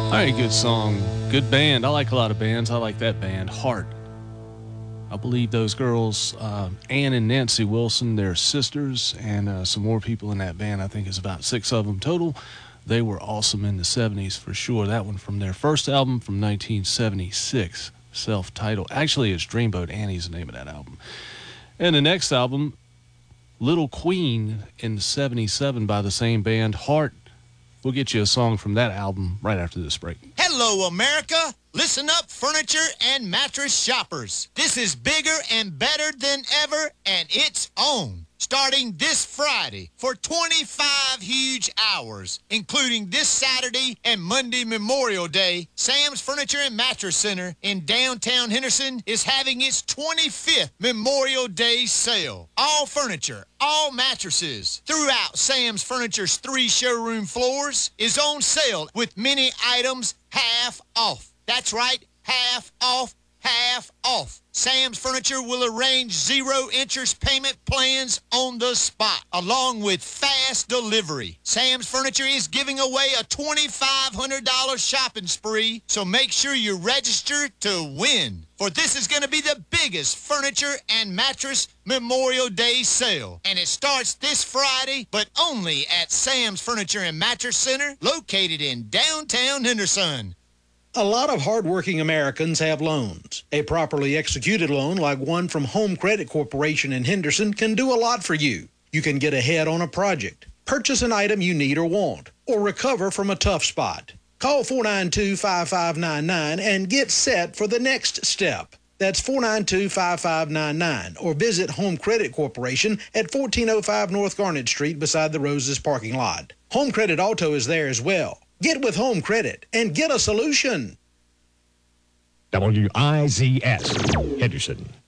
All right, good song. Good band. I like a lot of bands. I like that band, Heart. I believe those girls, Ann and Nancy Wilson, they're sisters, and some more people in that band. I think it's about 6 of them total. They were awesome in the 70s for sure. That one from their first album from 1976, self-titled. Actually, it's Dreamboat Annie's the name of that album. And the next album, Little Queen in 77 by the same band, Heart. We'll get you a song from that album right after this break. Hello, America. Listen up, furniture and mattress shoppers. This is bigger and better than ever, and it's on. Starting this Friday for 25 huge hours, including this Saturday and Monday Memorial Day, Sam's Furniture and Mattress Center in downtown Henderson is having its 25th Memorial Day sale. All furniture, all mattresses throughout Sam's Furniture's 3 showroom floors is on sale with many items half off. That's right, half off. Half off. Sam's Furniture will arrange 0-interest payment plans on the spot, along with fast delivery. Sam's Furniture is giving away a $2,500 shopping spree, so make sure you register to win. For this is going to be the biggest furniture and mattress Memorial Day sale. And it starts this Friday, but only at Sam's Furniture and Mattress Center, located in downtown Henderson. A lot of hardworking Americans have loans. A properly executed loan like one from Home Credit Corporation in Henderson can do a lot for you. You can get ahead on a project, purchase an item you need or want, or recover from a tough spot. Call 492-5599 and get set for the next step. That's 492-5599, or visit Home Credit Corporation at 1405 North Garnet Street beside the Roses parking lot. Home Credit Auto is there as well. Get with Home Credit and get a solution. WIZS, Henderson.